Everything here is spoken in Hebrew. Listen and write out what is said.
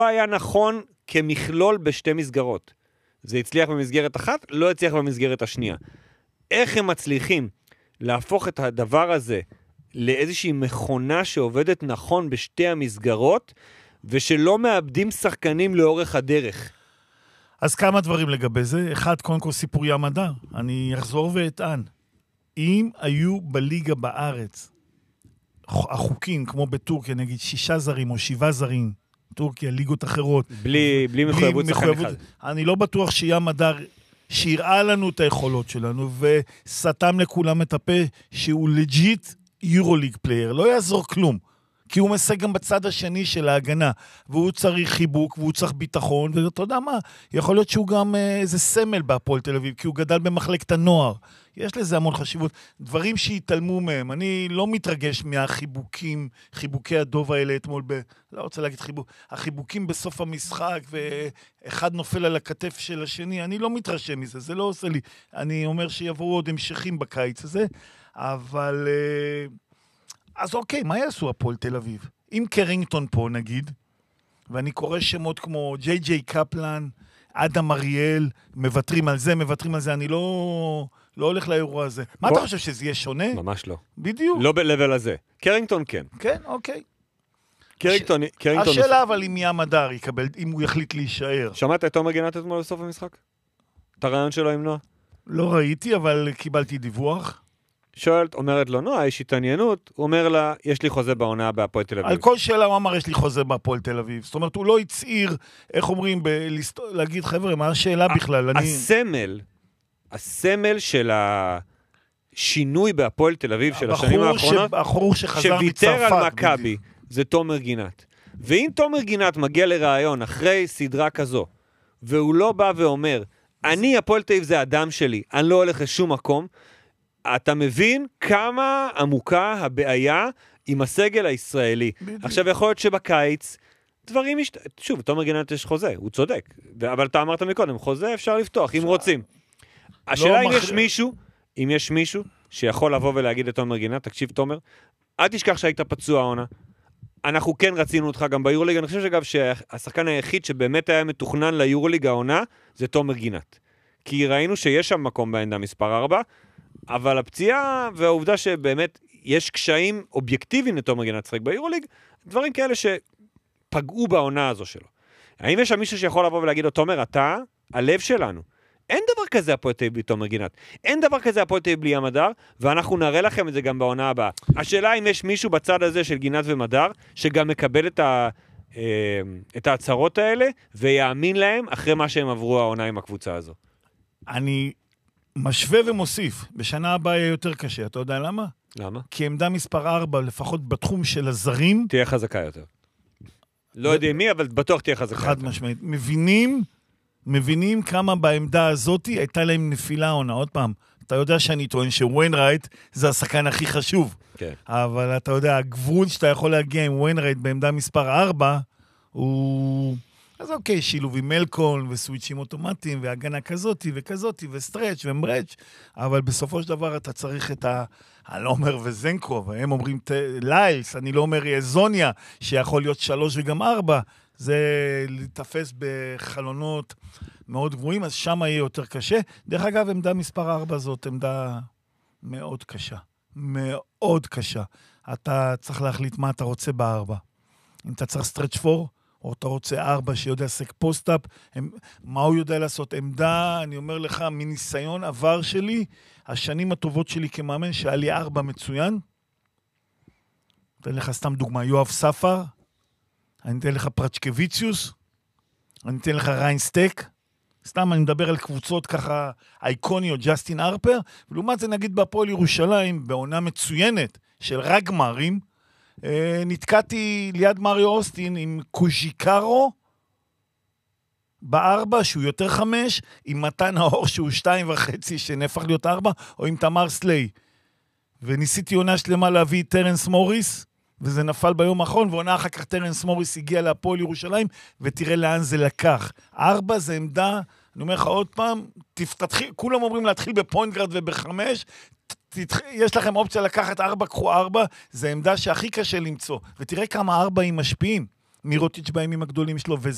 היה נכון כמכלול בשתי מסגרות. זה הצליח במסגרת אחת, לא הצליח במסגרת השנייה. איך הם מצליחים להפוך את הדבר הזה לאיזושהי מכונה שעובדת נכון בשתי המסגרות, ושלא מאבדים שחקנים לאורך הדרך? אז כמה דברים לגבי זה. אחד, קודם כל סיפור ים הדר. אני אחזור ואטען. אם היו בליגה בארץ החוקים, כמו בטורקיה, נגיד 6 זרים או 7 זרים, טורקיה, ליגות אחרות. בלי מחויבות שחקן אחד. אני לא בטוח שים הדר שיראה לנו את היכולות שלנו, וסתם לכולם את הפה שהוא לג'יט יורוליג פלייר. לא יעזור כלום. כי הוא מסג גם בצד השני של ההגנה, והוא צריך חיבוק, והוא צריך ביטחון, ואתה יודע מה, יכול להיות שהוא גם איזה סמל בהפועל תל אביב, כי הוא גדל במחלקת הנוער. יש לזה המון חשיבות. דברים שהתעלמו מהם, אני לא מתרגש מהחיבוקים, חיבוקי הדוב האלה אתמול, לא רוצה להגיד חיבוק, החיבוקים בסוף המשחק, ואחד נופל על הכתף של השני, אני לא מתרשם מזה, זה לא עושה לי. אני אומר שיבואו עוד המשכים בקיץ הזה, אבל... אז אוקיי, מה יעשו הפועל תל אביב? אם קרינגטון פה נגיד, ואני קורא שמות כמו ג'יי קפלן, אדם אריאל, מוותרים על זה, אני לא הולך לאירוע הזה. מה אתה חושב, שזה יהיה שונה? ממש לא. בדיוק. לא בלבל הזה. קרינגטון כן. כן, אוקיי. קרינגטון... השאלה אבל אם ים הדר יקבל, אם הוא יחליט להישאר. שמעת את תומר גינת אתמול בסוף המשחק? את הרעיון שלו עם נועה? לא ראיתי, אבל קיבלתי דיווח. שואלת, אומרת לו, נועה, יש התעניינות, הוא אומר לה, יש לי חוזה בעונה בהפועל תל אביב. על כל שאלה הוא אמר, יש לי חוזה בהפועל תל אביב. זאת אומרת, הוא לא הצעיר, איך אומרים, להגיד, חבר'ה, מה השאלה בכלל? הסמל של השינוי בהפועל תל אביב של השנים האחרונות, הבחור שחזר שוויתר מצרפת, על מכבי, זה תומר גינת. ואם תומר גינת מגיע לרעיון אחרי סדרה כזו, והוא לא בא ואומר, אני, הפועל תל אביב זה אדם שלי, אני לא הולך לשום מקום, אתה מבין כמה עמוקה הבעיה עם הסגל הישראלי. עכשיו יכול להיות שבקיץ דברים שוב, תומר גינת יש חוזה, הוא צודק. אבל אתה אמרת מקודם, חוזה אפשר לפתוח, אם רוצים. השאלה אם יש מישהו שיכול לבוא ולהגיד לתומר גינת, תקשיב תומר, אל תשכח שהיית פצוע העונה. אנחנו כן רצינו אותך גם ביורוליג, אני חושב שאגב שהשחקן היחיד שבאמת היה מתוכנן ליורוליג העונה, זה תומר גינת. כי ראינו שיש שם מקום בעמדה מספר 4, אבל הפציעה והעובדה שבאמת יש קשיים אובייקטיביים לתומר גינת לשחק ביורוליג, דברים כאלה שפגעו בעונה הזו שלו. האם יש שם מישהו שיכול לבוא ולהגיד לו, תומר, אתה הלב שלנו. אין דבר כזה הפועל תל אביב בלי תומר גינת. אין דבר כזה הפועל תל אביב בלי ים הדר, ואנחנו נראה לכם את זה גם בעונה הבאה. השאלה אם יש מישהו בצד הזה של גינת ומדר, שגם מקבל את ההצהרות האלה, ויאמין להם אחרי מה שהם עברו העונה עם הקבוצה הזו. אני משווה ומוסיף. בשנה הבאה יהיה יותר קשה. אתה יודע למה? למה? כי עמדה מספר 4, לפחות בתחום של הזרים, תהיה חזקה יותר. לא יודעים מי, אבל בטוח תהיה חזקה יותר. חד משמעית. מבינים כמה בעמדה הזאת הייתה להם נפילה עונה. עוד פעם, אתה יודע שאני טוען שוויינרייט זה השחקן הכי חשוב. כן. אבל אתה יודע, הגבול שאתה יכול להגיע עם וויינרייט בעמדה מספר 4, הוא... אז אוקיי, שילוב עם מלקון וסוויצ'ים אוטומטיים והגנה כזאתי וכזאתי וסטרץ' ומברץ', אבל בסופו של דבר אתה צריך את אני לא אומר וזנקו, והם אומרים ליילס, אני לא אומר יזוניה, שיכול להיות 3 וגם 4, זה לתפס בחלונות מאוד גבוהים, אז שם יהיה יותר קשה. דרך אגב, עמדה מספר 4 זאת עמדה מאוד קשה. מאוד קשה. אתה צריך להחליט מה אתה רוצה ב4. אם אתה צריך סטרץ' 4, או אתה רוצה 4 שיודע סק פוסט-אפ, מה הוא יודע לעשות? עמדה, אני אומר לך, מניסיון עבר שלי, השנים הטובות שלי כמאמן, שהיה לי 4 מצוין. אתן לך סתם דוגמה, יואב ספר, אני אתן לך פרצ'קוויציוס, אני אתן לך ריינסטק, סתם אני מדבר על קבוצות ככה אייקוניות, ג'סטין ארפר, ולעומת זה נגיד בהפועל ירושלים, בעונה מצוינת של רק גמרים, נתקעתי ליד מריו אוסטין עם קוז'יקרו, ב4 שהוא יותר 5, עם מתן האור שהוא 2.5 שנהפך להיות 4, או עם תמר סליי. וניסיתי עונה שלמה להביא טרנס מוריס, וזה נפל ביום האחרון, ועונה אחר כך טרנס מוריס הגיע להפועל ירושלים, ותראה לאן זה לקח. 4 זה עמדה, אני אומר לך עוד פעם, כולם אומרים להתחיל בפוינט גארד וב5, יש לכם אופציה לקחת 4, קחו 4, זה עמדה שהכי קשה למצוא. ותראה כמה 4 הם משפיעים. מירוטיץ' בימים הגדולים שלו,